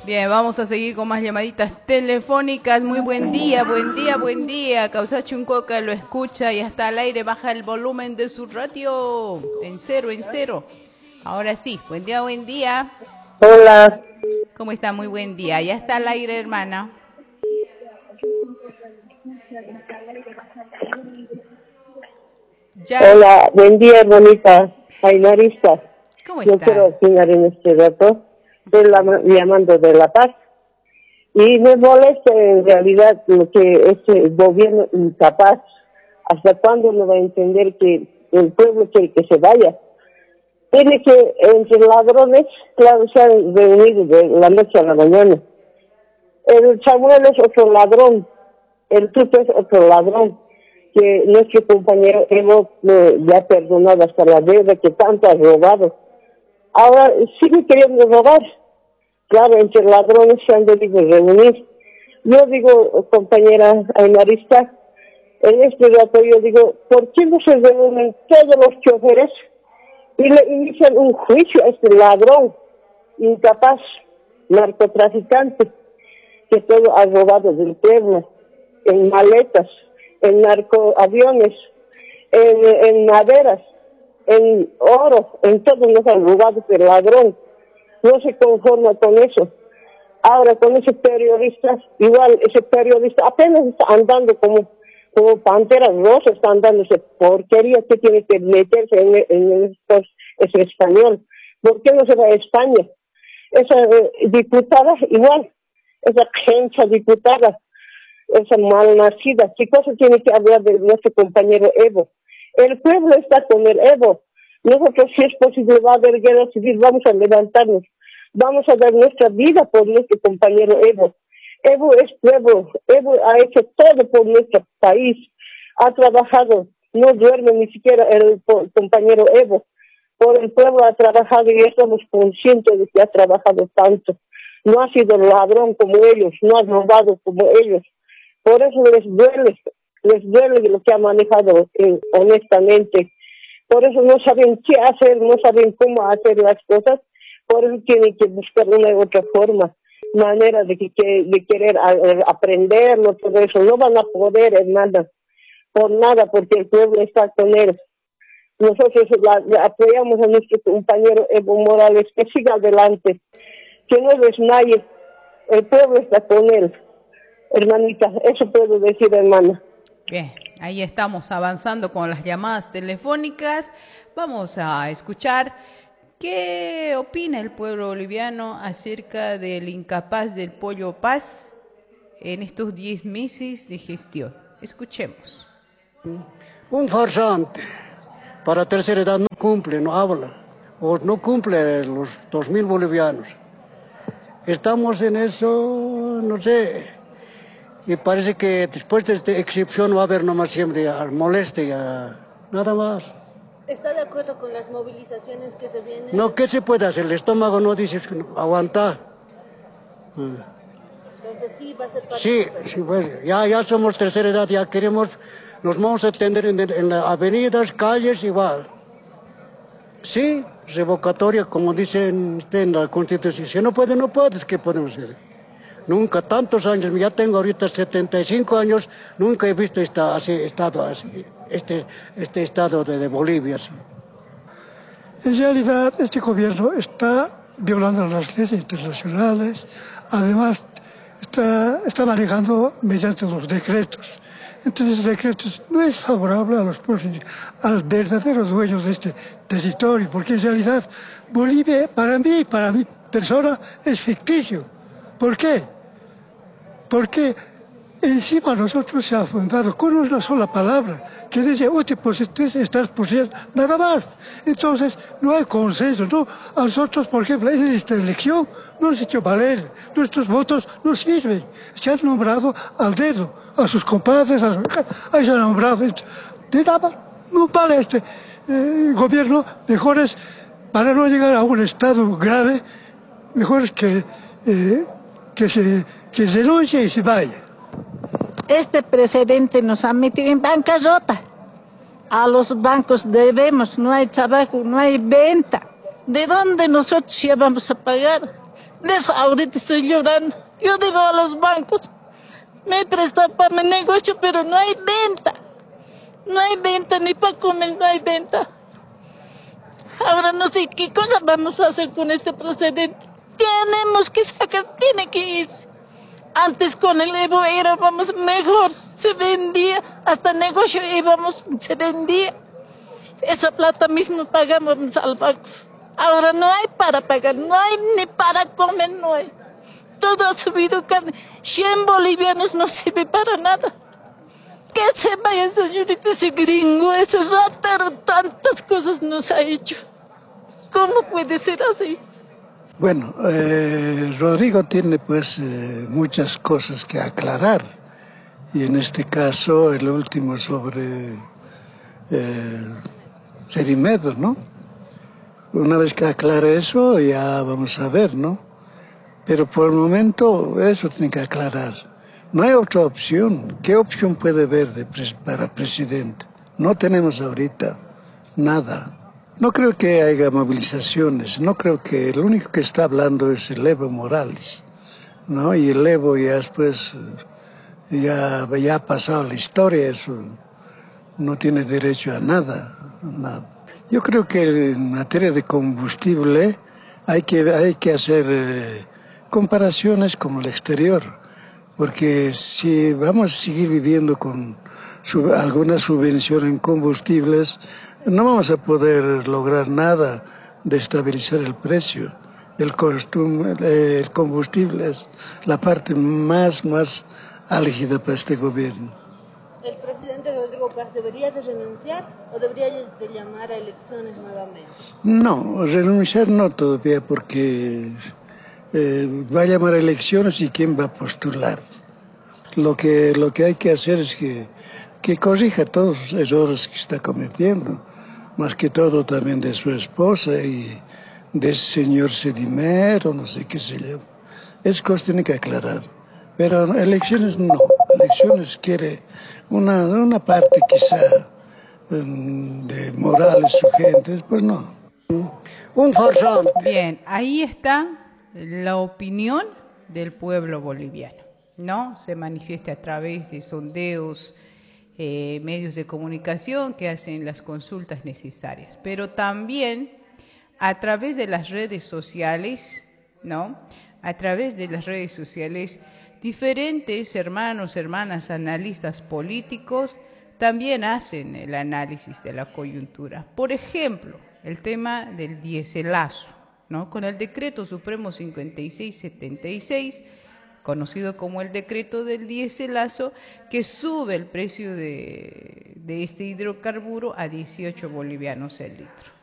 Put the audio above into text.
Bien, vamos a seguir con más llamaditas telefónicas. Muy buen día, buen día, buen día. Causacho un coca lo escucha y está al aire. Baja el volumen de su radio. En cero, en cero. Ahora sí, buen día, buen día. Hola, ¿Cómo está? Muy buen día. Ya está al aire, hermana. Ya. hola, buen día, hermanita Ainarista. ¿Cómo Yo quiero está? opinar en este rato. Estoy llamando de La Paz. Y me molesta en realidad lo que este gobierno incapaz. ¿Hasta cuándo no va a entender que el pueblo quiere que se vaya? Tiene que, entre ladrones, claro, se han reunido de la noche a la mañana. El Samuel es otro ladrón, el Tuto es otro ladrón, que nuestro compañero Evo le ha perdonado hasta la deuda que tanto ha robado. Ahora sigue queriendo robar. Claro, entre ladrones se han debido reunir. Yo digo, compañera Ainarista, en este rato yo digo, ¿por qué no se reúnen todos los choferes y le inician un juicio a este ladrón, incapaz, narcotraficante, que todo ha robado del pueblo, en maletas, en narcoaviones, en maderas, en oro, en todo nos han robado el ladrón? No se conforma con eso. Ahora con ese periodista, igual ese periodista apenas está andando como panteras rosas, está andando esa porquería que tiene que meterse ese español. ¿Por qué no se va a España? Esa diputada, igual, esa agencia diputada, esa malnacida, ¿qué cosa tiene que hablar de nuestro compañero Evo? El pueblo está con el Evo. Nosotros, si es posible, va a haber guerra civil, vamos a levantarnos, vamos a dar nuestra vida por nuestro compañero Evo. Evo es pueblo, Evo ha hecho todo por nuestro país, ha trabajado, no duerme ni siquiera el compañero Evo. Por el pueblo ha trabajado y estamos conscientes de que ha trabajado tanto. No ha sido ladrón como ellos, no ha robado como ellos. Por eso les duele lo que ha manejado honestamente. Por eso no saben qué hacer, no saben cómo hacer las cosas. Por eso tienen que buscar una u otra forma, manera de querer aprenderlo, todo eso. No van a poder, hermana, por nada, porque el pueblo está con él. Nosotros apoyamos a nuestro compañero Evo Morales, que siga adelante, que no desmaye, el pueblo está con él. Hermanita, eso puedo decir, hermana. Bien, ahí estamos avanzando con las llamadas telefónicas. Vamos a escuchar qué opina el pueblo boliviano acerca del incapaz del Pollo Paz en estos 10 meses de gestión. Escuchemos. Un farsante. Para tercera edad no cumple, no habla, o no cumple los 2.000 bolivianos. Estamos en eso, no sé, y parece que después de esta excepción va a haber nomás siempre molestia, nada más. ¿Está de acuerdo con las movilizaciones que se vienen? No, ¿qué se puede hacer? El estómago no dice aguantar. Entonces sí va a ser parte Sí, sí, bueno, ya somos tercera edad, ya queremos, nos vamos a atender en las avenidas, calles, igual. Sí, revocatoria, como dicen en la Constitución. Si no puede, no puede, ¿qué podemos hacer? Nunca, tantos años, ya tengo ahorita 75 años, nunca he visto este estado de Bolivia así. En realidad, este gobierno está violando las leyes internacionales, además está manejando mediante los decretos. Entonces, los decretos no es favorable a los verdaderos dueños de este territorio, porque en realidad Bolivia, para mi persona, es ficticio. ¿Por qué? Porque encima nosotros se ha fundado con una sola palabra, que dice 8% estás por ciento, nada más. Entonces no hay consenso, ¿no? A nosotros, por ejemplo, en esta elección no nos ha hecho valer, nuestros votos no sirven. Se han nombrado al dedo, a sus compadres, ahí se han nombrado. De nada, no vale este gobierno, mejor es, para no llegar a un estado grave, mejor es que renuncie y se vaya. Este presidente nos ha metido en bancarrota. A los bancos debemos, no hay trabajo, no hay venta. ¿De dónde nosotros ya vamos a pagar? De eso ahorita estoy llorando. Yo debo a los bancos. Me he prestado para mi negocio, pero no hay venta. No hay venta, ni para comer no hay venta. Ahora no sé qué cosa vamos a hacer con este procedente. Tenemos que sacar, tiene que irse. Antes con el Evo éramos mejor, se vendía, hasta negocio íbamos, se vendía. Esa plata mismo pagamos al banco. Ahora no hay para pagar, no hay ni para comer, no hay. Todo ha subido, 100 bolivianos no sirve para nada. Que se vaya, señorita, ese gringo, ese ratero, tantas cosas nos ha hecho. ¿Cómo puede ser así? Bueno, Rodrigo tiene pues muchas cosas que aclarar. Y en este caso, el último sobre Serimedo, ¿no? Una vez que aclare eso, ya vamos a ver, ¿no? Pero por el momento, eso tiene que aclarar. No hay otra opción. ¿Qué opción puede haber para presidente? No tenemos ahorita nada. No creo que haya movilizaciones. No creo que el único que está hablando es el Evo Morales, ¿no? Y el Evo ya después, ya ha pasado la historia, eso no tiene derecho a nada, nada. Yo creo que en materia de combustible hay que hacer comparaciones con el exterior, porque si vamos a seguir viviendo con alguna subvención en combustibles, no vamos a poder lograr nada de estabilizar el precio. El combustible es la parte más álgida para este gobierno. ¿El presidente Rodrigo Paz debería de renunciar o debería de llamar a elecciones nuevamente? No, renunciar no todavía, porque va a llamar a elecciones y quién va a postular. Lo que hay que hacer es que corrija todos los errores que está cometiendo, más que todo también de su esposa y de ese señor Sedimer, o no sé qué se llama. Es cosa tiene que aclarar. Pero elecciones no. Elecciones quiere una parte quizá de Morales, su gente, pues no. Un farsante. Bien, ahí está la opinión del pueblo boliviano, ¿no? Se manifiesta a través de sondeos, medios de comunicación que hacen las consultas necesarias, pero también a través de las redes sociales, ¿no? A través de las redes sociales, diferentes hermanos, hermanas, analistas políticos también hacen el análisis de la coyuntura. Por ejemplo, el tema del diéselazo, ¿no? Con el decreto supremo 5676, conocido como el decreto del diéselazo, que sube el precio de este hidrocarburo a 18 bolivianos el litro.